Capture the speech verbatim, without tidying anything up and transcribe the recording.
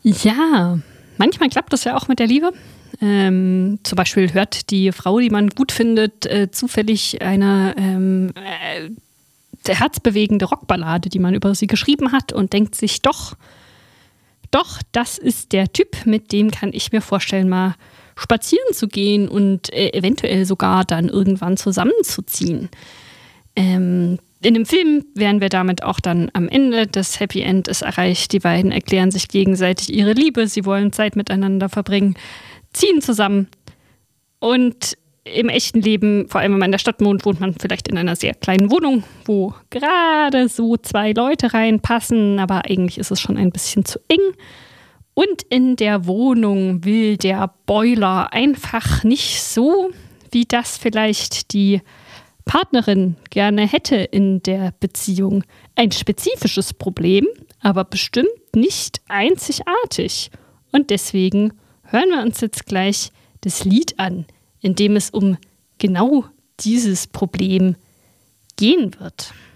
Ja, manchmal klappt das ja auch mit der Liebe. Ähm, zum Beispiel hört die Frau, die man gut findet, äh, zufällig eine ähm, äh, herzbewegende Rockballade, die man über sie geschrieben hat und denkt sich, doch, doch, das ist der Typ, mit dem kann ich mir vorstellen, mal spazieren zu gehen und äh, eventuell sogar dann irgendwann zusammenzuziehen. Ähm, in dem Film wären wir damit auch dann am Ende. Das Happy End ist erreicht. Die beiden erklären sich gegenseitig ihre Liebe. Sie wollen Zeit miteinander verbringen, ziehen zusammen. Und im echten Leben, vor allem wenn man in der Stadt wohnt, wohnt man vielleicht in einer sehr kleinen Wohnung, wo gerade so zwei Leute reinpassen. Aber eigentlich ist es schon ein bisschen zu eng. Und in der Wohnung will der Boiler einfach nicht so, wie das vielleicht die Partnerin gerne hätte in der Beziehung. Ein spezifisches Problem, aber bestimmt nicht einzigartig. Und deswegen hören wir uns jetzt gleich das Lied an, in dem es um genau dieses Problem gehen wird.